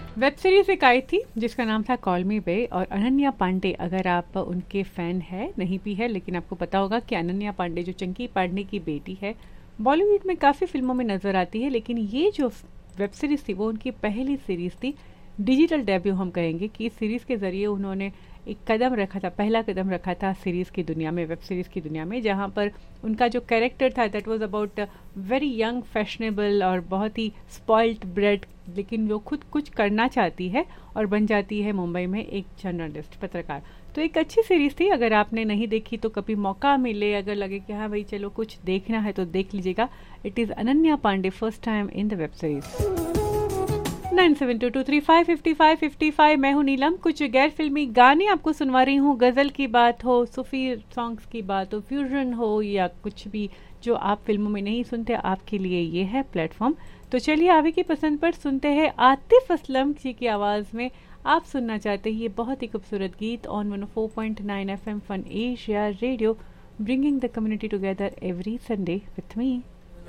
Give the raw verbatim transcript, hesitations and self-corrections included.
Web series एक आई थी जिसका नाम था कॉल मी बे, और अनन्या पांडे, अगर आप उनके फ़ैन है, नहीं भी है लेकिन आपको पता होगा कि अनन्या पांडे जो चंकी पांडे की बेटी है, बॉलीवुड में काफ़ी फिल्मों में नज़र आती है। लेकिन ये जो वेब सीरीज़ थी वो उनकी पहली सीरीज़ थी, डिजिटल डेब्यू हम कहेंगे कि इस सीरीज़ के ज़रिए उन्होंने एक कदम रखा था, पहला कदम रखा था सीरीज़ की दुनिया में, वेब सीरीज़ की दुनिया में, जहाँ पर उनका जो कैरेक्टर था that was about very young, fashionable और बहुत ही स्पॉइल्ड ब्रेड, लेकिन वो खुद कुछ करना चाहती है और बन जाती है मुंबई में एक जर्नलिस्ट, पत्रकार। तो एक अच्छी सीरीज़ थी, अगर आपने नहीं देखी तो कभी मौका मिले, अगर लगे कि हाँ भाई चलो कुछ देखना है तो देख लीजिएगा। It is Ananya Pandey first time in the web series. Nine seven to to three five fifty five fifty five. मैं हूँ नीलम। कुछ गैर फिल्मी गाने आपको सुनवा रही हूँ, गज़ल की बात हो, सूफी सॉन्ग्स की बात हो, फ्यूजन हो, या कुछ भी जो आप फिल्मों में नहीं सुनते, आपके लिए ये है प्लेटफॉर्म। तो चलिए आगे की पसंद पर सुनते हैं आतिफ असलम जी की आवाज़ में। आप सुनना चाहते हैं ये बहुत ही खूबसूरत गीत on one four point nine F M fun Asia radio, bringing the community together every Sunday with me.